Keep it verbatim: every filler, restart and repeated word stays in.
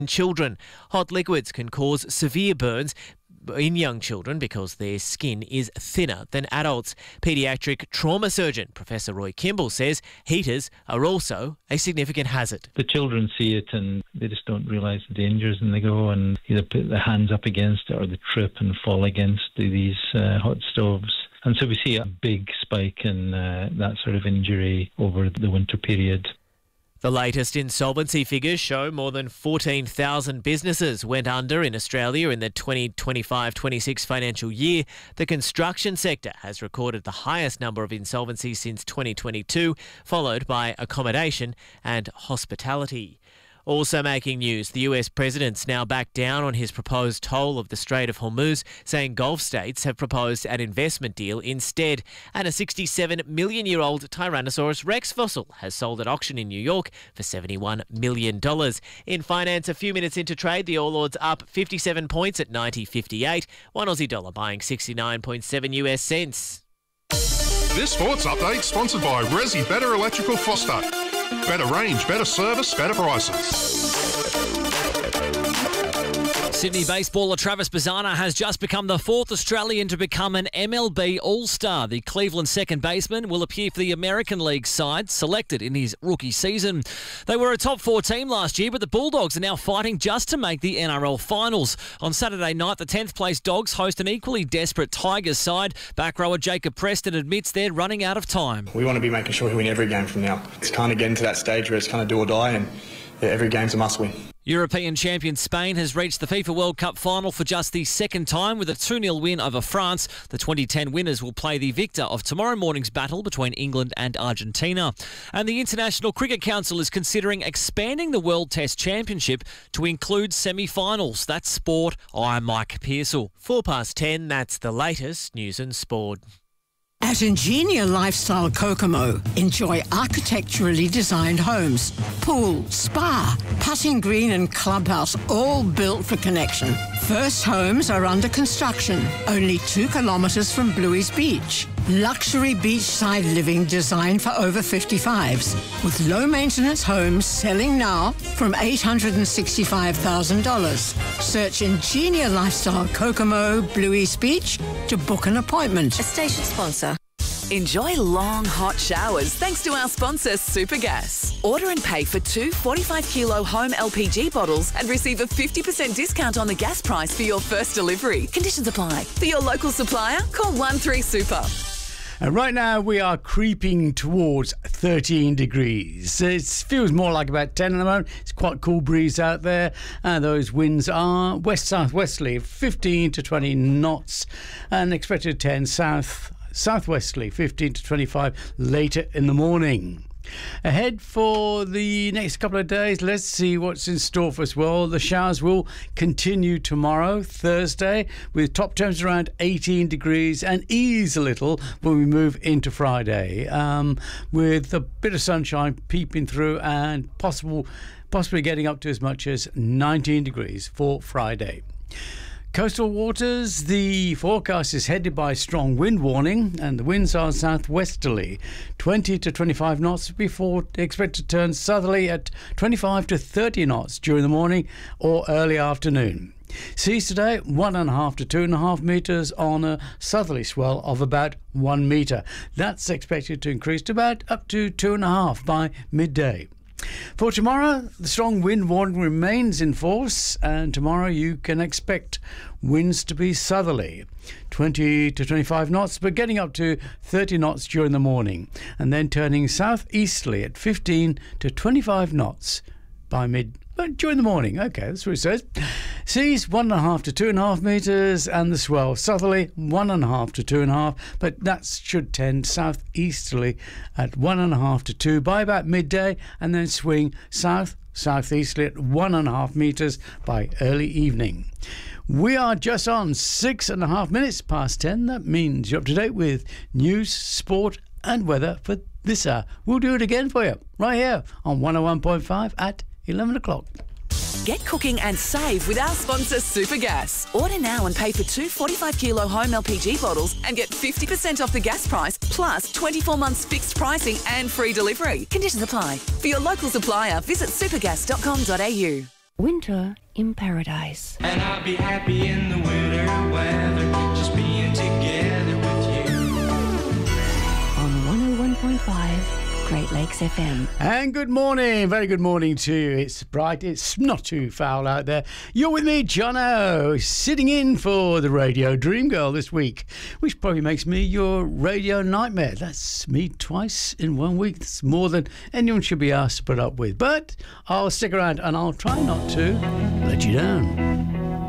children. Hot liquids can cause severe burns in young children because their skin is thinner than adults. Paediatric trauma surgeon Professor Roy Kimball says heaters are also a significant hazard. The children see it and they just don't realise the dangers, and they go and either put their hands up against it or they trip and fall against these uh, hot stoves. And so we see a big spike in uh, that sort of injury over the winter period. The latest insolvency figures show more than fourteen thousand businesses went under in Australia in the twenty twenty-five twenty-six financial year. The construction sector has recorded the highest number of insolvencies since twenty twenty-two, followed by accommodation and hospitality. Also making news, the U S president's now backed down on his proposed toll of the Strait of Hormuz, saying Gulf states have proposed an investment deal instead. And a sixty-seven million year old Tyrannosaurus Rex fossil has sold at auction in New York for seventy-one million dollars. In finance, a few minutes into trade, the All Ords up fifty-seven points at ninety fifty-eight. One Aussie dollar buying sixty-nine point seven U S cents. This sports update sponsored by Resi Better Electrical Foster. Better range, better service, better prices. Sydney baseballer Travis Bazzana has just become the fourth Australian to become an M L B All-Star. The Cleveland second baseman will appear for the American League side, selected in his rookie season. They were a top four team last year, but the Bulldogs are now fighting just to make the N R L finals. On Saturday night, the tenth place Dogs host an equally desperate Tigers side. Back rower Jacob Preston admits they're running out of time. We want to be making sure we win every game from now. It's kind of getting to that stage where it's kind of do or die, and yeah, every game's a must-win. European champion Spain has reached the FIFA World Cup final for just the second time with a two nil win over France. The twenty ten winners will play the victor of tomorrow morning's battle between England and Argentina. And the International Cricket Council is considering expanding the World Test Championship to include semi-finals. That's sport. I'm Mike Pearsall. Four past ten, that's the latest news and sport. At Ingenia Lifestyle Kokomo, enjoy architecturally designed homes, pool, spa, putting green and clubhouse, all built for connection. First homes are under construction, only two kilometres from Bluey's Beach. Luxury beachside living designed for over fifty-fives, with low-maintenance homes selling now from eight hundred sixty-five thousand dollars. Search Ingenia Lifestyle Kokomo, Bluey's Beach to book an appointment. A station sponsor. Enjoy long, hot showers thanks to our sponsor, Supergas. Order and pay for two forty-five kilo home L P G bottles and receive a fifty percent discount on the gas price for your first delivery. Conditions apply. For your local supplier, call one three super. And right now we are creeping towards thirteen degrees. It feels more like about ten at the moment. It's quite a cool breeze out there. And those winds are west-southwesterly, fifteen to twenty knots. And expected ten south southwesterly, fifteen to twenty-five later in the morning. Ahead for the next couple of days, let's see what's in store for us. Well, the showers will continue tomorrow, Thursday, with top temps around eighteen degrees and ease a little when we move into Friday, um, with a bit of sunshine peeping through and possible, possibly getting up to as much as nineteen degrees for Friday. Coastal waters, the forecast is headed by strong wind warning, and the winds are southwesterly, twenty to twenty-five knots, before expected to turn southerly at twenty-five to thirty knots during the morning or early afternoon. Seas today, one and a half to two and a half metres on a southerly swell of about one metre. That's expected to increase to about up to two and a half by midday. For tomorrow, the strong wind warning remains in force, and tomorrow you can expect winds to be southerly, twenty to twenty-five knots, but getting up to thirty knots during the morning, and then turning southeasterly at fifteen to twenty-five knots by mid during the morning. Okay, that's what it says. Seas one and a half to two and a half metres, and the swell southerly one and a half to two and a half, but that should tend southeasterly at one and a half to two by about midday, and then swing south southeasterly at one and a half metres by early evening. We are just on six and a half minutes past ten. That means you're up to date with news, sport and weather for this hour. We'll do it again for you right here on one oh one point five at eleven o'clock. Get cooking and save with our sponsor, Supergas. Order now and pay for two forty-five kilo home L P G bottles and get fifty percent off the gas price, plus twenty-four months fixed pricing and free delivery. Conditions apply. For your local supplier, visit supergas dot com dot a u. Winter in Paradise. And I'll be happy in the winter weather, just being together with you. On one oh one point five Great Lakes F M. And good morning, very good morning to you. It's bright, it's not too foul out there. You're with me, Jono, sitting in for the Radio Dream Girl this week, which probably makes me your radio nightmare. That's me twice in one week. That's more than anyone should be asked to put up with. But I'll stick around and I'll try not to let you down.